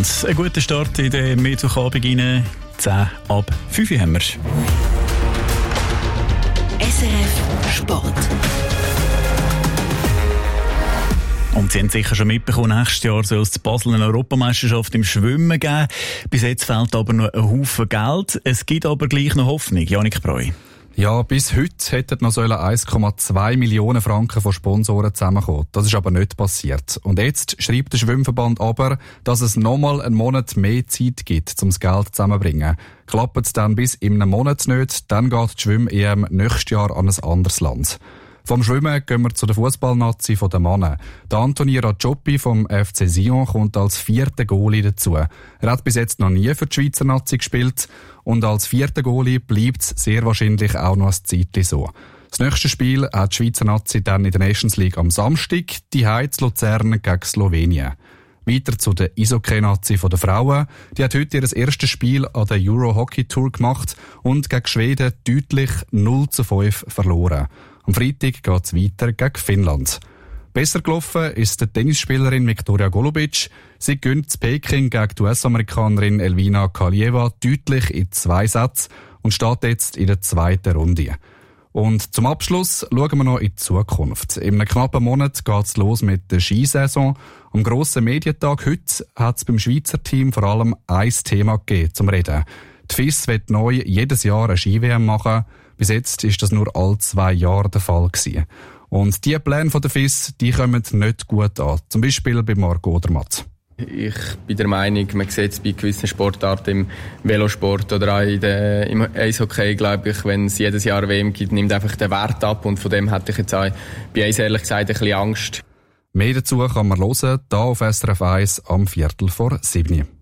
miteinander. Ein guter Start in den Mittwochabend rein. 10 ab 5 Uhr haben wir. SRF Sport. Und Sie haben sicher schon mitbekommen, nächstes Jahr soll es in Basel eine Europameisterschaft im Schwimmen geben. Bis jetzt fehlt aber noch ein Haufen Geld. Es gibt aber gleich noch Hoffnung. Janik Breu. Ja, bis heute hätten noch 1,2 Millionen Franken von Sponsoren zusammenkommen. Das ist aber nicht passiert. Und jetzt schreibt der Schwimmverband aber, dass es nochmal einen Monat mehr Zeit gibt, um das Geld zusammenzubringen. Klappt es dann bis in einem Monat nicht, dann geht die Schwimm-EM nächstes Jahr an ein anderes Land. Vom Schwimmen gehen wir zu der Fußballnazi der Männer. Der Anthony Racioppi vom FC Sion kommt als 4. Goalie dazu. Er hat bis jetzt noch nie für die Schweizer Nazi gespielt und als 4. Goalie bleibt es sehr wahrscheinlich auch noch ein Zeitchen so. Das nächste Spiel hat die Schweizer Nazi dann in der Nations League am Samstag, die zu Luzern gegen Slowenien. Weiter zu der Eishockey-Nazi der Frauen. Die hat heute ihr erstes Spiel an der Euro Hockey Tour gemacht und gegen Schweden deutlich 0:5 verloren. Am Freitag geht es weiter gegen Finnland. Besser gelaufen ist die Tennisspielerin Viktoria Golubic. Sie gewinnt in Peking gegen die US-Amerikanerin Elvina Kalieva deutlich in 2 Sätzen und steht jetzt in der 2. Runde. Und zum Abschluss schauen wir noch in die Zukunft. In einem knappen Monat geht es los mit der Skisaison. Am grossen Medientag heute hat es beim Schweizer Team vor allem ein Thema gegeben zum Reden. Die FIS wird neu jedes Jahr eine Ski-WM machen. Bis jetzt ist das nur alle 2 Jahre der Fall gewesen. Und die Pläne der FIS, die kommen nicht gut an. Zum Beispiel bei Marco Odermatt. Ich bin der Meinung, man sieht es bei gewissen Sportarten im Velosport oder auch im Eishockey, glaube ich, wenn es jedes Jahr WM gibt, nimmt einfach den Wert ab. Und von dem hatte ich jetzt auch bei uns ehrlich gesagt ein bisschen Angst. Mehr dazu kann man hören, hier auf SRF 1 am 6:45.